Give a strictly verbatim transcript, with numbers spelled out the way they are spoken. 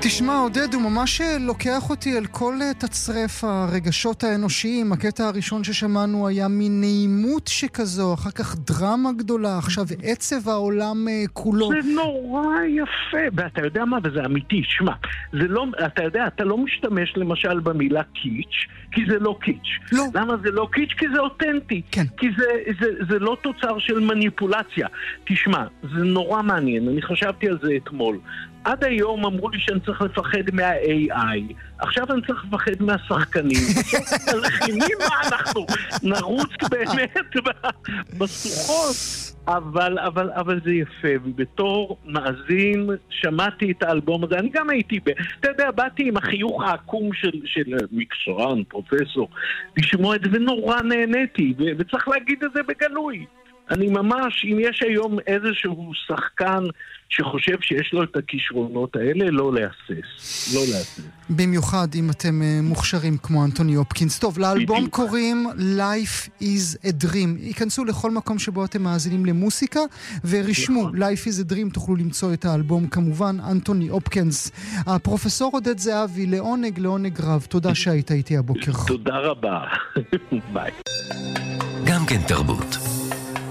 תשמע, עודד, הוא ממש לוקח אותי אל כל תצרף הרגשות האנושיים. הקטע הראשון ששמענו היה מין נעימות שכזו, אחר כך דרמה גדולה, עכשיו עצב העולם כולו. זה נורא יפה, ואתה יודע מה, וזה אמיתי, שמע, זה לא, אתה יודע, אתה לא משתמש למשל במילה קיץ', כי זה לא קיץ'. לא. למה זה לא קיץ'? כי זה אותנטי. כן. כי זה, זה, זה לא תוצר של מניפולציה. תשמע, זה נורא מעניין, אני חשבתי על זה אתמול. עד היום אמרו לי שאני צריך לפחד מה-איי איי. עכשיו אני צריך לפחד מהשחקנים. בסוף הלחימים מה אנחנו נרוץ באמת בסוחות. אבל, אבל, אבל זה יפה. ובתור מאזין שמעתי את האלבום הזה. אני גם הייתי, ב... אתה יודע, באתי עם החיוך העקום של, של מקצוען, פרופסור, לשמוע את זה ונורא נהניתי. ו... וצריך להגיד את זה בגלוי. אני ממש, אם יש היום איזשהו שחקן שחושב שיש לו את הכישרונות האלה, לא להסס. לא להסס. במיוחד אם אתם מוכשרים כמו אנטוני הופקינס. טוב, לאלבום קוראים Life is a Dream. ייכנסו לכל מקום שבו אתם מאזינים למוסיקה, ורשמו Life is a Dream, תוכלו למצוא את האלבום כמובן, אנטוני הופקינס. הפרופסור עודד זהבי, לעונג, לעונג רב. תודה שהיית איתי הבוקר. תודה רבה. ביי. גם כן תרבות.